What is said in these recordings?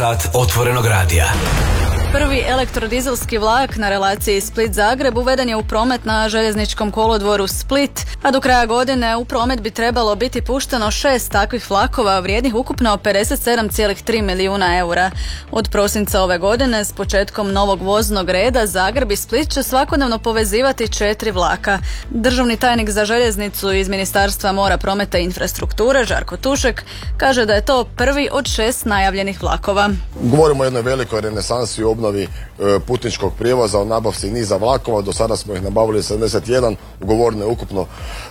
Sat otvorenog radija. Prvi elektrodizelski vlak na relaciji Split-Zagreb uveden je u promet na željezničkom kolodvoru Split, a do kraja godine u promet bi trebalo biti pušteno 6 takvih vlakova vrijednih ukupno 57,3 milijuna eura. Od prosinca ove godine s početkom novog voznog reda Zagreb i Split će svakodnevno povezivati 4 vlaka. Državni tajnik za željeznicu iz Ministarstva mora, prometa i infrastrukture Žarko Tušek kaže da je to prvi od 6 najavljenih vlakova. Govorimo o jednoj velikoj renesansi u obnovi putničkog prijevoza, o nabavci niza vlakova. Do sada smo ih nabavili 71, ugovoreno je ukupno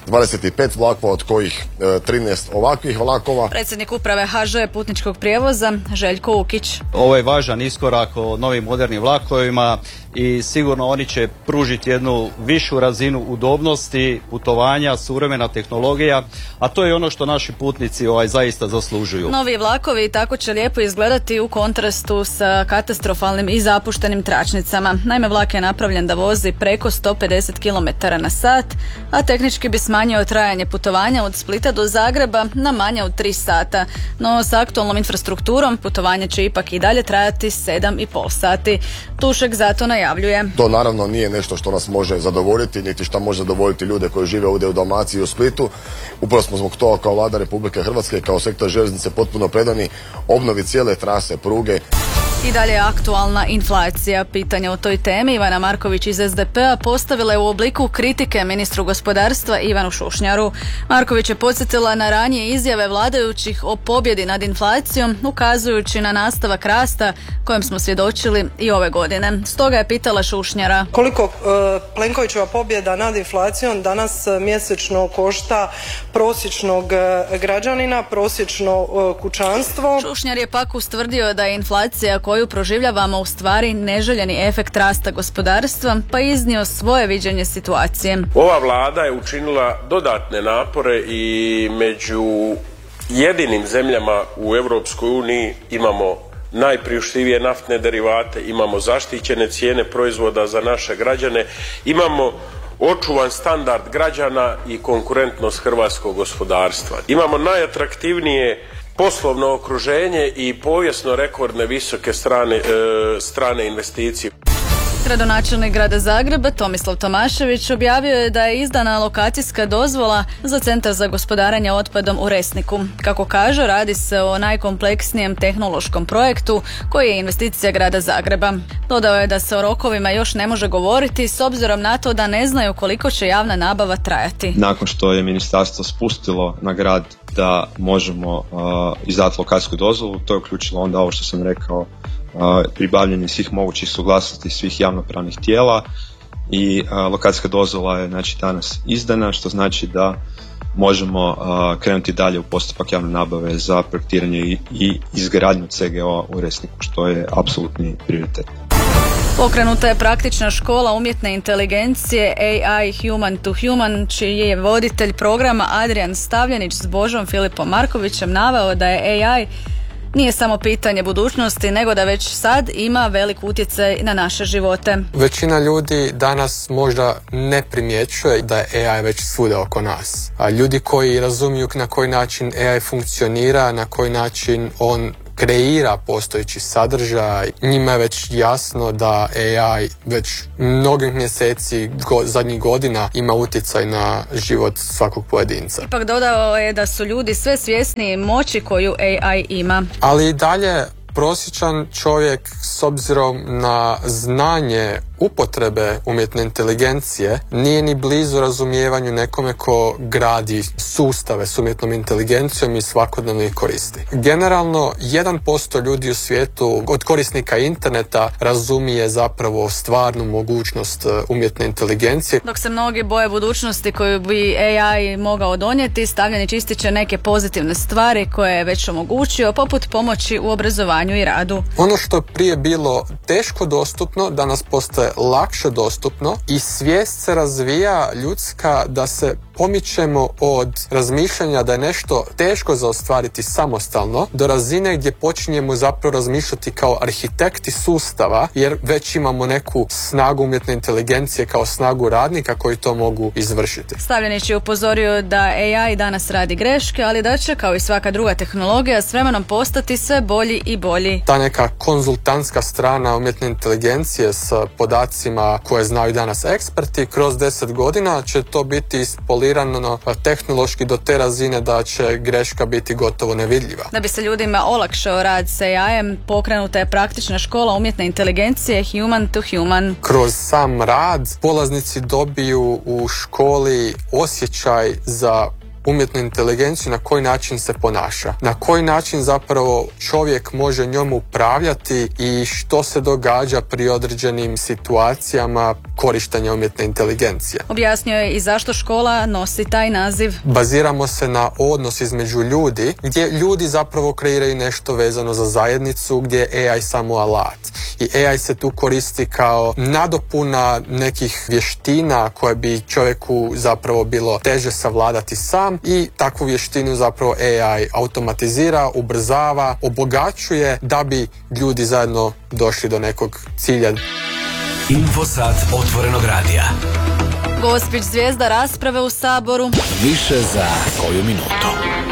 25 vlakova, od kojih 13 ovakvih vlakova. Predsjednik uprave HŽ putničkog prijevoza Željko Ukić. Ovo je važan iskorak o novim modernim vlakovima i sigurno oni će pružiti jednu višu razinu udobnosti putovanja, suvremena tehnologija, a to je ono što naši putnici zaista zaslužuju. Novi vlakovi tako će lijepo izgledati u kontrastu sa katastrofalnim i zapuštenim tračnicama. Naime, vlak je napravljen da vozi preko 150 km na sat, a tehnički bi smanjio trajanje putovanja od Splita do Zagreba na manje od 3 sata. No s aktualnom infrastrukturom putovanje će ipak i dalje trajati 7,5 sati. Tušek zato najavljuje. To naravno nije nešto što nas može zadovoljiti, niti što može zadovoljiti ljude koji žive ovdje u Dalmaciji i u Splitu. Upravo smo zbog toga kao Vlada Republike Hrvatske, kao sektor željeznice potpuno predani obnovi cijele trase pruge. I dalje aktualna inflacija. Pitanje o toj temi Ivana Marković iz SDP-a postavila je u obliku kritike ministru gospodarstva Ivanu Šušnjaru. Marković je podsjetila na ranije izjave vladajućih o pobjedi nad inflacijom, ukazujući na nastavak rasta kojem smo svjedočili i ove godine. Stoga je pitala Šušnjara. Koliko Plenkovićeva pobjeda nad inflacijom danas mjesečno košta prosječnog građanina, prosječno kućanstvo? Šušnjar je pak ustvrdio da je inflacija koju proživljavamo u stvari neželjeni efekt rasta gospodarstva, pa iznio svoje viđenje situacije. Ova vlada je učinila dodatne napore i među jedinim zemljama u Europskoj uniji imamo najpriuštivije naftne derivate, imamo zaštićene cijene proizvoda za naše građane, imamo očuvan standard građana i konkurentnost hrvatskog gospodarstva. Imamo najatraktivnije poslovno okruženje i povijesno rekordne visoke strane investicije. Gradonačelnik grada Zagreba Tomislav Tomašević objavio je da je izdana lokacijska dozvola za Centar za gospodarenje otpadom u Resniku. Kako kaže, radi se o najkompleksnijem tehnološkom projektu koji je investicija grada Zagreba. Dodao je da se o rokovima još ne može govoriti s obzirom na to da ne znaju koliko će javna nabava trajati. Nakon što je ministarstvo spustilo na grad da možemo izdati lokacijsku dozvolu, to je uključilo onda ovo što sam rekao, pribavljanje svih mogućih suglasnosti svih javnopravnih tijela i lokacijska dozvola je danas izdana, što znači da možemo krenuti dalje u postupak javne nabave za projektiranje i izgradnju CGO u Resniku, što je apsolutni prioritet. Pokrenuta je praktična škola umjetne inteligencije AI Human to Human, čiji je voditelj programa Adrian Stavljenić s Božom Filipom Markovićem naveo da je AI nije samo pitanje budućnosti, nego da već sad ima velik utjecaj na naše živote. Većina ljudi danas možda ne primjećuje da je AI već svuda oko nas. A ljudi koji razumiju na koji način AI funkcionira, na koji način on kreira postojeći sadržaj, njima je već jasno da AI već mnogih mjeseci, zadnjih godina ima utjecaj na život svakog pojedinca. Ipak dodao je da su ljudi sve svjesniji moći koju AI ima. Ali i dalje prosječan čovjek s obzirom na znanje upotrebe umjetne inteligencije nije ni blizu razumijevanju nekome ko gradi sustave s umjetnom inteligencijom i svakodnevno ih koristi. Generalno 1% ljudi u svijetu od korisnika interneta razumije zapravo stvarnu mogućnost umjetne inteligencije. Dok se mnogi boje budućnosti koju bi AI mogao donijeti, Stavljenić ističe neke pozitivne stvari koje je već omogućio, poput pomoći u obrazovanju i radu. Ono što je prije bilo teško dostupno, danas postaje lakše dostupno i svijest se razvija ljudska da se pomičemo od razmišljanja da je nešto teško za ostvariti samostalno do razine gdje počinjemo zapravo razmišljati kao arhitekti sustava, jer već imamo neku snagu umjetne inteligencije kao snagu radnika koji to mogu izvršiti. Stavljenić je upozorio da AI danas radi greške, ali da će, kao i svaka druga tehnologija, s vremenom postati sve bolji i bolji. Ta neka konzultantska strana umjetne inteligencije s podacima koje znaju danas eksperti, kroz 10 godina će to biti ispolirano tehnološki do te razine da će greška biti gotovo nevidljiva. Da bi se ljudima olakšao rad s AI-em, pokrenuta je praktična škola umjetne inteligencije Human to Human. Kroz sam rad polaznici dobiju u školi osjećaj za umjetnu inteligenciju, na koji način se ponaša, na koji način zapravo čovjek može njom upravljati i što se događa pri određenim situacijama korištenja umjetne inteligencije. Objasnio je i zašto škola nosi taj naziv. Baziramo se na odnos između ljudi, gdje ljudi zapravo kreiraju nešto vezano za zajednicu, gdje je AI samo alat. I AI se tu koristi kao nadopuna nekih vještina koje bi čovjeku zapravo bilo teže savladati sam, i takvu vještinu zapravo AI automatizira, ubrzava, obogaćuje da bi ljudi zajedno došli do nekog cilja. Infosat otvorenog radija. Gospić zvijezda rasprave u Saboru. Više za koju minutu.